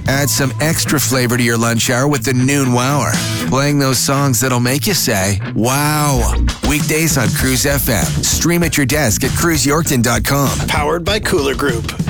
Add some extra flavor to your lunch hour with the Noon Wower, playing those songs that'll make you say, wow. Weekdays on Cruise FM. Stream at your desk at cruiseyorkton.com. Powered by Cooler Group.